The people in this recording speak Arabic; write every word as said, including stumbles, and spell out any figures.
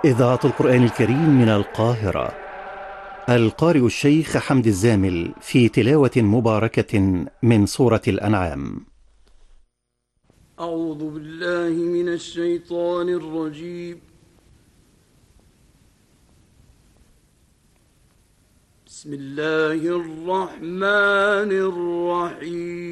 إذاعة القرآن الكريم من القاهرة. القارئ الشيخ حمد الزامل في تلاوة مباركة من سورة الأنعام. أعوذ بالله من الشيطان الرجيم. بسم الله الرحمن الرحيم.